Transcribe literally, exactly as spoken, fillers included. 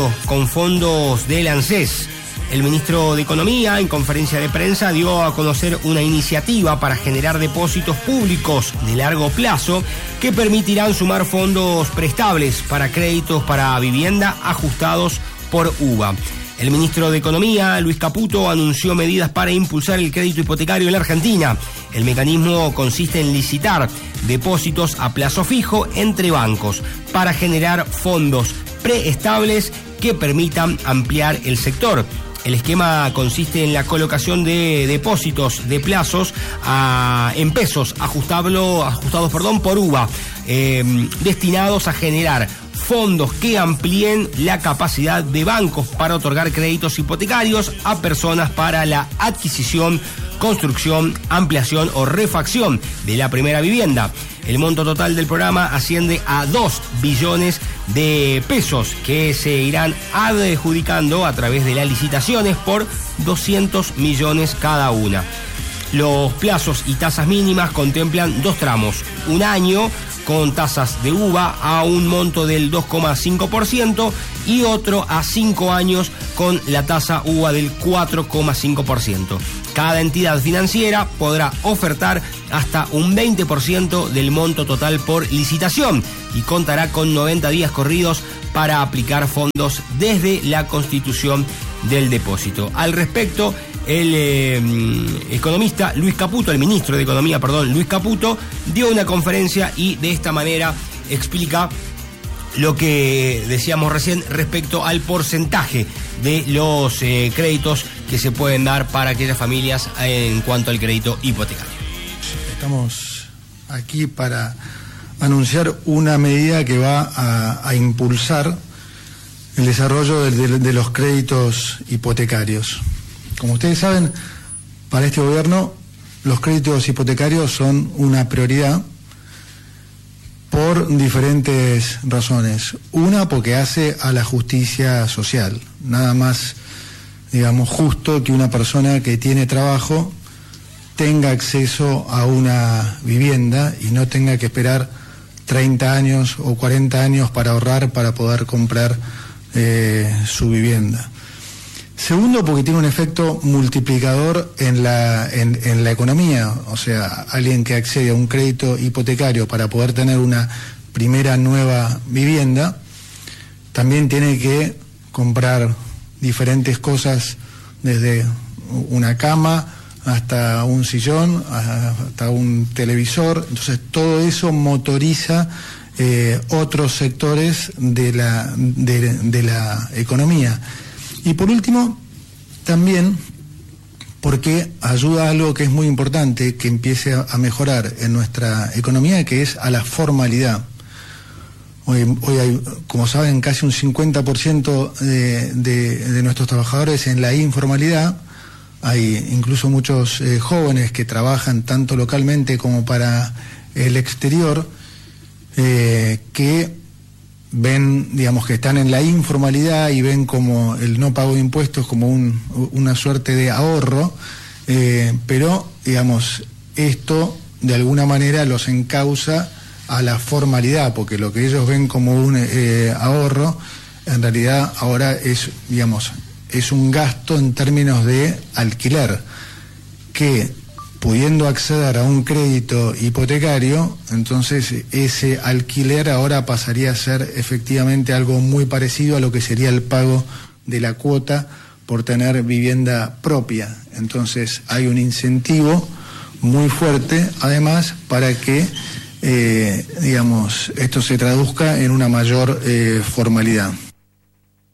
con fondos del ANSES. El ministro de Economía, en conferencia de prensa, dio a conocer una iniciativa para generar depósitos públicos de largo plazo que permitirán sumar fondos prestables para créditos para vivienda ajustados por U V A. El ministro de Economía, Luis Caputo, anunció medidas para impulsar el crédito hipotecario en la Argentina. El mecanismo consiste en licitar depósitos a plazo fijo entre bancos para generar fondos preestables que permitan ampliar el sector. El esquema consiste en la colocación de depósitos de plazos a, en pesos ajustable, ajustados perdón, por U V A, eh, destinados a generar fondos que amplíen la capacidad de bancos para otorgar créditos hipotecarios a personas para la adquisición, construcción, ampliación o refacción de la primera vivienda. El monto total del programa asciende a dos billones de pesos que se irán adjudicando a través de las licitaciones por doscientos millones cada una. Los plazos y tasas mínimas contemplan dos tramos, un año con tasas de U V A a un monto del dos coma cinco por ciento y otro a cinco años con la tasa U V A del cuatro coma cinco por ciento. Cada entidad financiera podrá ofertar hasta un veinte por ciento del monto total por licitación y contará con noventa días corridos para aplicar fondos desde la constitución del depósito. Al respecto, el eh, economista Luis Caputo, el ministro de Economía, perdón, Luis Caputo, dio una conferencia y de esta manera explica lo que decíamos recién respecto al porcentaje de los eh, créditos que se pueden dar para aquellas familias en cuanto al crédito hipotecario. Estamos aquí para anunciar una medida que va a, a impulsar el desarrollo de, de, de los créditos hipotecarios. Como ustedes saben, para este gobierno los créditos hipotecarios son una prioridad por diferentes razones. Una, porque hace a la justicia social. Nada más, digamos, justo que una persona que tiene trabajo tenga acceso a una vivienda y no tenga que esperar treinta años o cuarenta años para ahorrar para poder comprar eh, su vivienda. Segundo, porque tiene un efecto multiplicador en la, en, en la economía. O sea, alguien que accede a un crédito hipotecario para poder tener una primera nueva vivienda, también tiene que comprar diferentes cosas, desde una cama hasta un sillón, hasta un televisor. Entonces, todo eso motoriza eh, otros sectores de la, de, de la economía. Y por último, también porque ayuda a algo que es muy importante, que empiece a mejorar en nuestra economía, que es a la formalidad. Hoy, hoy hay, como saben, casi un cincuenta por ciento de, de, de nuestros trabajadores en la informalidad. Hay incluso muchos eh, jóvenes que trabajan tanto localmente como para el exterior, eh, que ven, digamos, que están en la informalidad y ven como el no pago de impuestos como un, una suerte de ahorro, eh, pero, digamos, esto de alguna manera los encausa a la formalidad, porque lo que ellos ven como un eh, ahorro, en realidad ahora es, digamos, es un gasto en términos de alquiler, que pudiendo acceder a un crédito hipotecario, entonces ese alquiler ahora pasaría a ser efectivamente algo muy parecido a lo que sería el pago de la cuota por tener vivienda propia. Entonces hay un incentivo muy fuerte, además, para que, eh, digamos, esto se traduzca en una mayor eh, formalidad.